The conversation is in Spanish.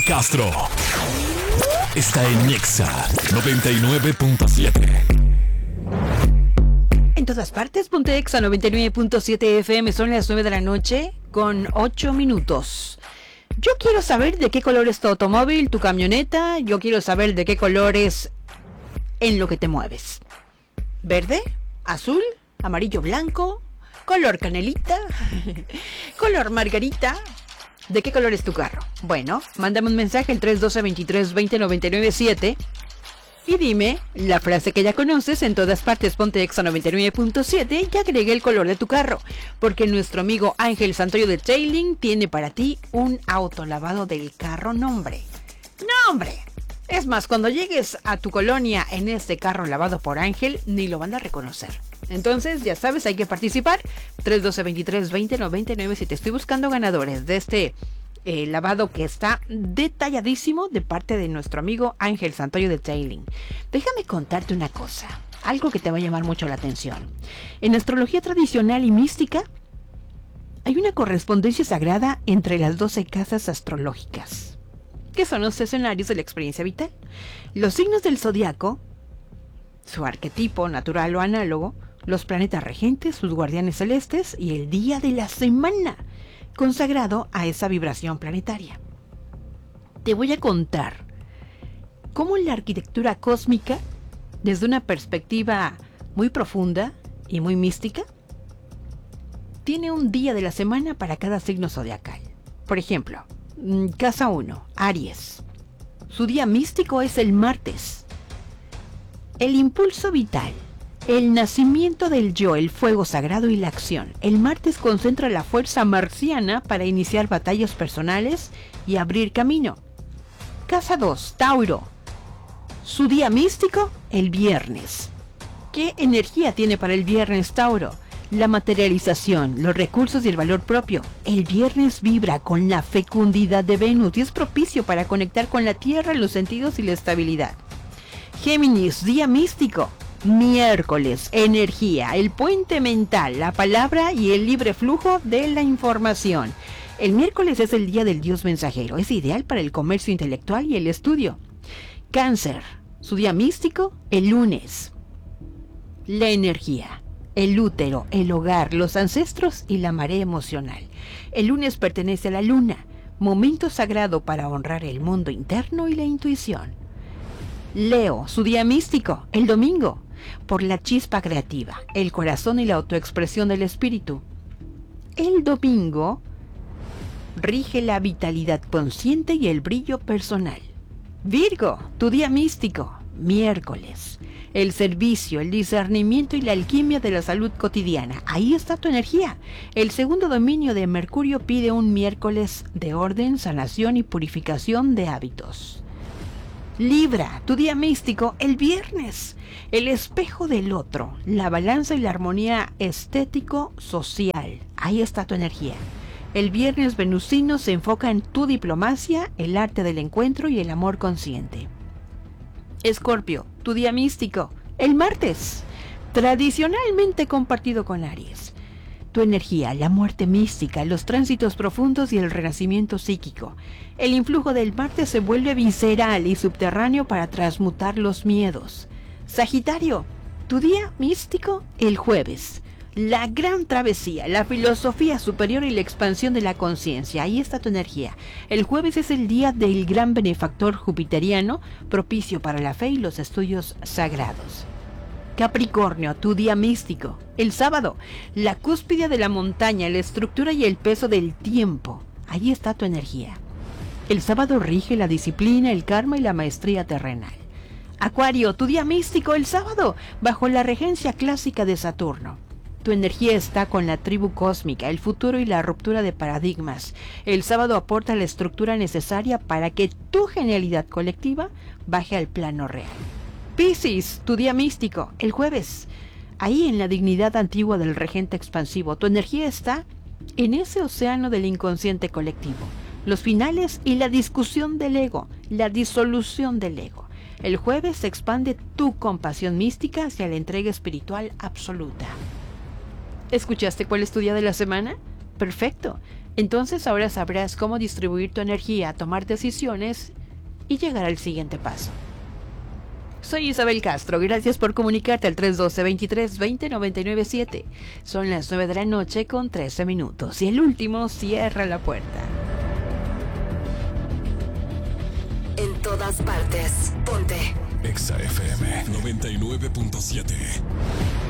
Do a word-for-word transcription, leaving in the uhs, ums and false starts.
Castro está en Nexa noventa y nueve punto siete. En todas partes, ponte Exa noventa y nueve punto siete F M. Son las nueve de la noche con ocho minutos. Yo quiero saber de qué color es tu automóvil, tu camioneta. Yo quiero saber de qué color es en lo que te mueves. ¿Verde? ¿Azul? ¿Amarillo blanco? ¿Color canelita? ¿Color margarita? ¿De qué color es tu carro? Bueno, mándame un mensaje al tres uno dos, veintitrés veinte, noventa y nueve siete y dime la frase que ya conoces. En todas partes, ponte Exa noventa y nueve punto siete y agregue el color de tu carro, porque nuestro amigo Ángel Santoyo de Detailing tiene para ti un autolavado del carro. Nombre, nombre. Es más, cuando llegues a tu colonia en este carro lavado por Ángel, ni lo van a reconocer. Entonces, ya sabes, hay que participar. tres uno dos, veintitrés veinte, noventa y nueve siete. Estoy buscando ganadores de este eh, lavado que está detalladísimo de parte de nuestro amigo Ángel Santoyo de Detailing. Déjame contarte una cosa, algo que te va a llamar mucho la atención. En astrología tradicional y mística, hay una correspondencia sagrada entre las doce casas astrológicas, que son los escenarios de la experiencia vital. Los signos del zodiaco, su arquetipo natural o análogo, los planetas regentes, sus guardianes celestes y el día de la semana consagrado a esa vibración planetaria. Te voy a contar cómo la arquitectura cósmica, desde una perspectiva muy profunda y muy mística, tiene un día de la semana para cada signo zodiacal. Por ejemplo, casa uno, Aries. Su día místico es el martes. El impulso vital, el nacimiento del yo, el fuego sagrado y la acción. El martes concentra la fuerza marciana para iniciar batallas personales y abrir camino. Casa dos, Tauro. Su día místico, el viernes. ¿Qué energía tiene para el viernes, Tauro? La materialización, los recursos y el valor propio. El viernes vibra con la fecundidad de Venus y es propicio para conectar con la tierra, los sentidos y la estabilidad. Géminis, día místico. Miércoles, energía, el puente mental, la palabra y el libre flujo de la información. El miércoles es el día del dios mensajero. Es ideal para el comercio intelectual y el estudio. Cáncer, su día místico, el lunes. La energía, el útero, el hogar, los ancestros y la marea emocional. El lunes pertenece a la luna, momento sagrado para honrar el mundo interno y la intuición. Leo, su día místico, el domingo, por la chispa creativa, el corazón y la autoexpresión del espíritu. El domingo rige la vitalidad consciente y el brillo personal. Virgo, tu día místico, miércoles, el servicio, el discernimiento y la alquimia de la salud cotidiana. Ahí está tu energía. El segundo dominio de Mercurio pide un miércoles de orden, sanación y purificación de hábitos. Libra, tu día místico, el viernes, el espejo del otro, la balanza y la armonía estético-social. Ahí está tu energía. El viernes venusino se enfoca en tu diplomacia, el arte del encuentro y el amor consciente. Escorpio, tu día místico, el martes, tradicionalmente compartido con Aries. Tu energía, la muerte mística, los tránsitos profundos y el renacimiento psíquico. El influjo del martes se vuelve visceral y subterráneo para transmutar los miedos. Sagitario, tu día místico, el jueves. La gran travesía, la filosofía superior y la expansión de la conciencia. Ahí está tu energía. El jueves es el día del gran benefactor jupiteriano, propicio para la fe y los estudios sagrados. Capricornio, tu día místico, el sábado, la cúspide de la montaña, la estructura y el peso del tiempo. Ahí está tu energía. El sábado rige la disciplina, el karma y la maestría terrenal. Acuario, tu día místico, el sábado, bajo la regencia clásica de Saturno. Tu energía está con la tribu cósmica, el futuro y la ruptura de paradigmas. El sábado aporta la estructura necesaria para que tu genialidad colectiva baje al plano real. Piscis, tu día místico, el jueves. Ahí en la dignidad antigua del regente expansivo, tu energía está en ese océano del inconsciente colectivo. Los finales y la discusión del ego, la disolución del ego. El jueves se expande tu compasión mística hacia la entrega espiritual absoluta. ¿Escuchaste cuál es tu día de la semana? Perfecto. Entonces ahora sabrás cómo distribuir tu energía, tomar decisiones y llegar al siguiente paso. Soy Isabel Castro, gracias por comunicarte al tres uno dos, veintitrés veinte, noventa y nueve siete. Son las nueve de la noche con trece minutos y el último cierra la puerta. En todas partes, ponte Exa F M noventa y nueve punto siete.